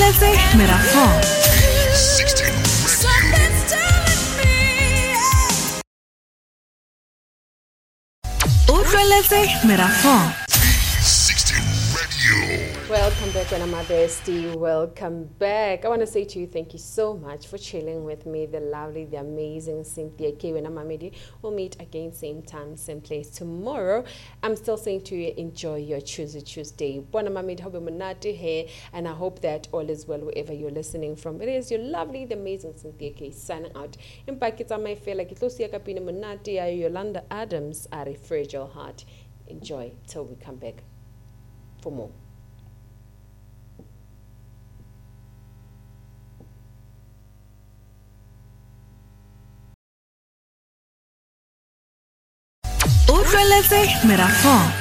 Utlweletse Merafong. 16 Utlweletse Merafong. 16 Radio. Welcome back, when I'm a bestie. Welcome back. I want to say to you, thank you so much for chilling with me. The lovely, the amazing Cynthia K. When I'm Amidi, we'll meet again, same time, same place tomorrow. I'm still saying to you, enjoy your Tuesday. Bona Mamidi hobe munati here, and I hope that all is well wherever you're listening from. It is your lovely, the amazing Cynthia K. signing out. In pakita my feel like itlosi yakapina munati ya Yolanda Adams are a fragile heart. Enjoy till we come back for more. Utlweletse Merafong.